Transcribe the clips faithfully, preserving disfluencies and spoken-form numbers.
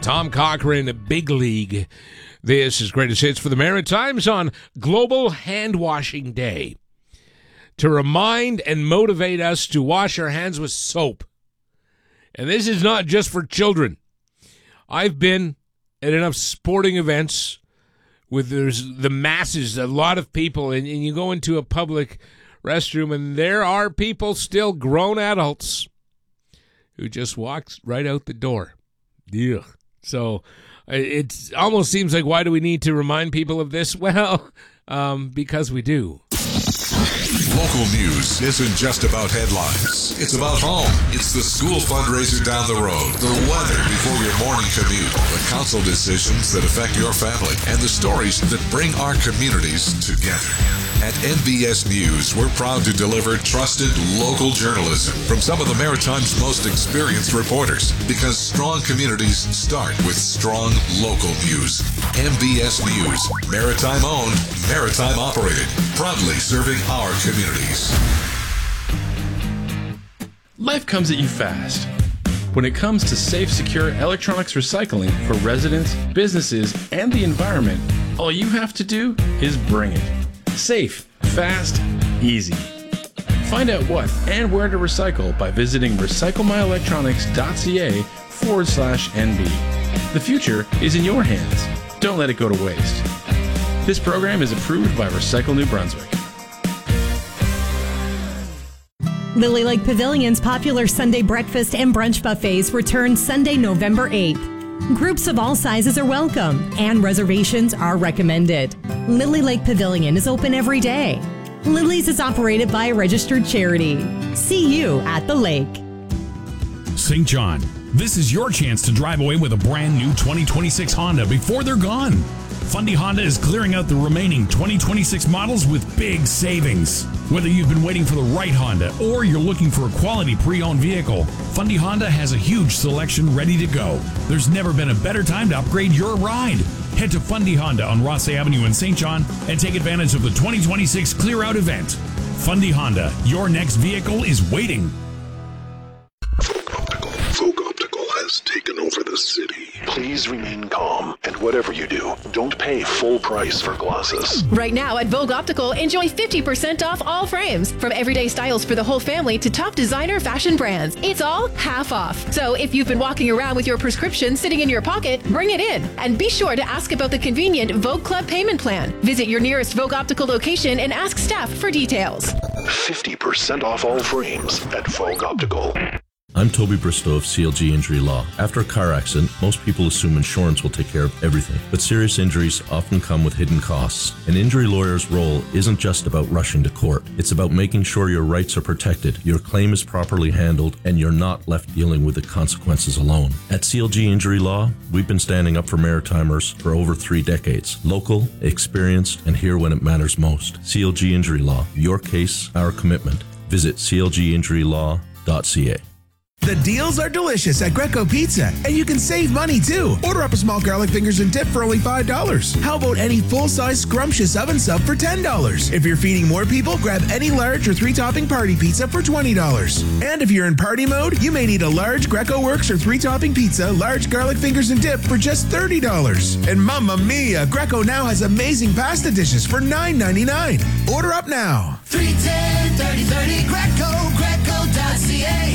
Tom Cochrane, Big League. This is Greatest Hits for the Maritimes on Global Hand Washing Day, to remind and motivate us to wash our hands with soap. And this is not just for children. I've been at enough sporting events with there's the masses, a lot of people, and, and you go into a public restroom and there are people, still grown adults, who just walks right out the door. Ugh. So it almost seems like, why do we need to remind people of this? Well, um, because we do. Local news isn't just about headlines. It's about home. It's the school fundraiser down the road, the weather before your morning commute, the council decisions that affect your family, and the stories that bring our communities together. At N B S News, we're proud to deliver trusted local journalism from some of the Maritime's most experienced reporters, because strong communities start with strong local news. N B S News, Maritime owned, Maritime operated, proudly serving our communities. Life comes at you fast. When it comes to safe, secure electronics recycling for residents, businesses, and the environment, all you have to do is bring it. Safe, fast, easy. Find out what and where to recycle by visiting recyclemyelectronics.ca forward slash NB. The future is in your hands. Don't let it go to waste. This program is approved by Recycle New Brunswick. Lily Lake Pavilion's popular Sunday breakfast and brunch buffets return Sunday, November eighth. Groups of all sizes are welcome and reservations are recommended. Lily Lake Pavilion is open every day. Lily's is operated by a registered charity. See you at the lake. Saint John, this is your chance to drive away with a brand new twenty twenty-six Honda before they're gone. Fundy Honda is clearing out the remaining twenty twenty-six models with big savings. Whether you've been waiting for the right Honda or you're looking for a quality pre-owned vehicle, Fundy Honda has a huge selection ready to go. There's never been a better time to upgrade your ride. Head to Fundy Honda on Rothsay Avenue in Saint John and take advantage of the twenty twenty-six Clear Out event. Fundy Honda, your next vehicle is waiting. Folk Optical. Folk Optical has taken over the city. Please remain calm, and whatever you do, don't pay full price for glasses. Right now at Vogue Optical, enjoy fifty percent off all frames. From everyday styles for the whole family to top designer fashion brands. It's all half off. So if you've been walking around with your prescription sitting in your pocket, bring it in. And be sure to ask about the convenient Vogue Club payment plan. Visit your nearest Vogue Optical location and ask staff for details. fifty percent off all frames at Vogue Optical. I'm Toby Bristow of C L G Injury Law. After a car accident, most people assume insurance will take care of everything, but serious injuries often come with hidden costs. An injury lawyer's role isn't just about rushing to court. It's about making sure your rights are protected, your claim is properly handled, and you're not left dealing with the consequences alone. At C L G Injury Law, we've been standing up for Maritimers for over three decades. Local, experienced, and here when it matters most. C L G Injury Law. Your case, our commitment. Visit c l g injury law dot c a. The deals are delicious at Greco Pizza, and you can save money too. Order up a small garlic fingers and dip for only five dollars. How about any full-size scrumptious oven sub for ten dollars? If you're feeding more people, grab any large or three-topping party pizza for twenty dollars. And if you're in party mode, you may need a large Greco Works or three-topping pizza, large garlic fingers and dip for just thirty dollars. And mamma mia, Greco now has amazing pasta dishes for nine ninety-nine. Order up now. three ten, thirty thirty, Greco, greco dot c a.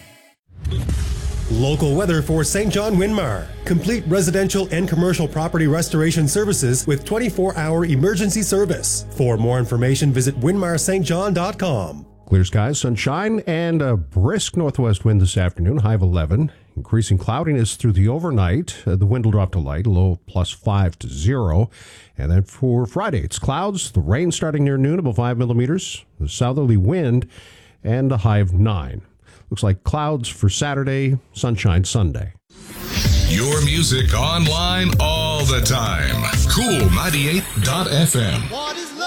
Local weather for Saint John Winmar. Complete residential and commercial property restoration services with twenty-four hour emergency service. For more information, visit winmar s t john dot com. Clear skies, sunshine, and a brisk northwest wind this afternoon, high of eleven. Increasing cloudiness through the overnight. Uh, the wind will drop to light, low plus five to zero. And then for Friday, it's clouds, the rain starting near noon, about five millimeters, the southerly wind, and a high of nine. Looks like clouds for Saturday, sunshine Sunday. Your music online all the time. Cool ninety-eight dot f m.